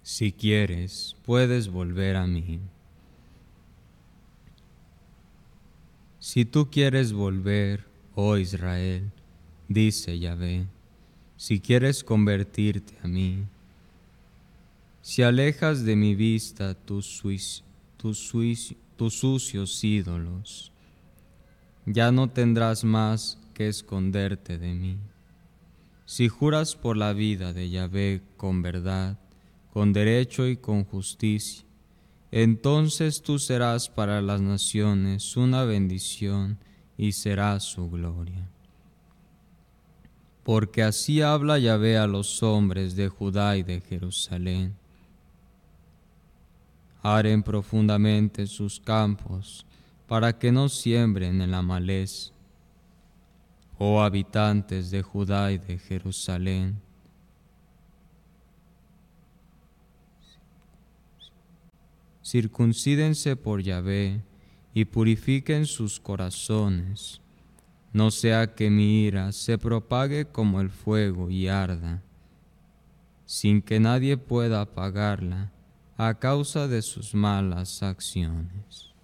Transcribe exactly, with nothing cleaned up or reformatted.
Si quieres, puedes volver a mí. Si tú quieres volver, oh Israel, dice Yahvé, si quieres convertirte a mí, si alejas de mi vista tus, suis, tus, suis, tus sucios ídolos, ya no tendrás más que esconderte de mí. Si juras por la vida de Yahvé con verdad, con derecho y con justicia, entonces tú serás para las naciones una bendición y serás su gloria. Porque así habla Yahvé a los hombres de Judá y de Jerusalén. Aren profundamente sus campos, para que no siembren en la maleza. Oh habitantes de Judá y de Jerusalén, circuncídense por Yahvé y purifiquen sus corazones, no sea que mi ira se propague como el fuego y arda, sin que nadie pueda apagarla a causa de sus malas acciones.